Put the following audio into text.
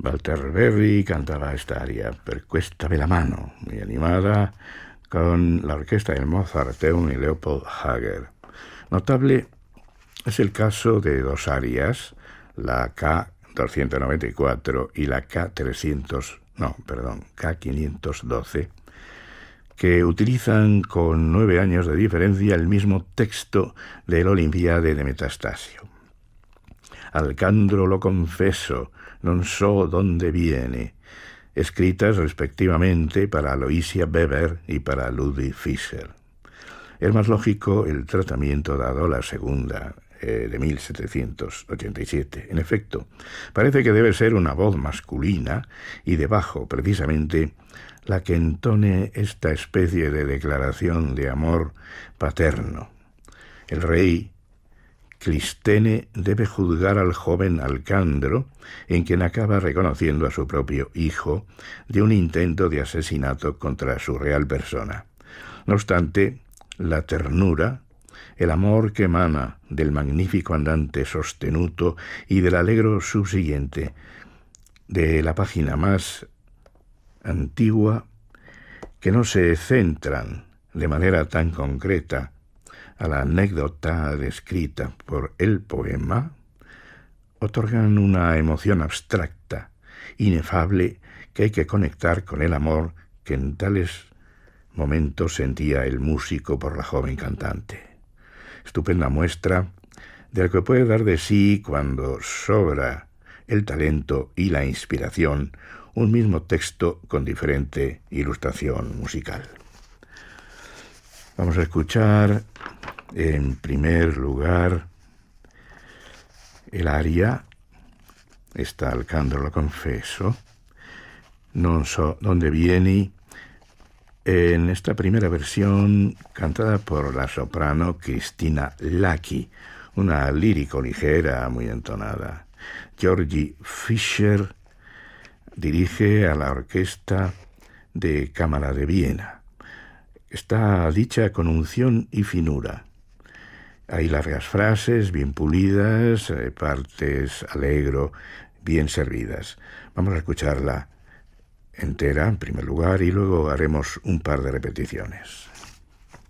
Walter Berry cantaba esta aria, Per questa bella mano, muy animada, con la orquesta del Mozarteum y Leopold Hager. Notable es el caso de dos arias, la K294 y la K512, que utilizan con 9 años de diferencia el mismo texto del Olimpiade de Metastasio. Alcandro lo confeso, non so dónde viene, escritas respectivamente para Aloysia Weber y para Ludwig Fischer. Es más lógico el tratamiento dado a la segunda, de 1787. En efecto, parece que debe ser una voz masculina y de bajo, precisamente, la que entone esta especie de declaración de amor paterno. El rey Clistene debe juzgar al joven Alcandro, en quien acaba reconociendo a su propio hijo de un intento de asesinato contra su real persona. No obstante, la ternura, el amor que emana del magnífico andante sostenuto y del allegro subsiguiente de la página más antigua, que no se centran de manera tan concreta a la anécdota descrita por el poema, otorgan una emoción abstracta, inefable, que hay que conectar con el amor que en tales momentos sentía el músico por la joven cantante. Estupenda muestra de lo que puede dar de sí cuando sobra el talento y la inspiración un mismo texto con diferente ilustración musical. Vamos a escuchar en primer lugar el aria, está Alcandro lo confeso, non so dónde viene, en esta primera versión cantada por la soprano Cristina Lacchi, una lírico ligera muy entonada. Georgi Fischer dirige a la Orquesta de Cámara de Viena. Está dicha con unción y finura. Hay largas frases bien pulidas, partes allegro bien servidas. Vamos a escucharla entera en primer lugar y luego haremos un par de repeticiones.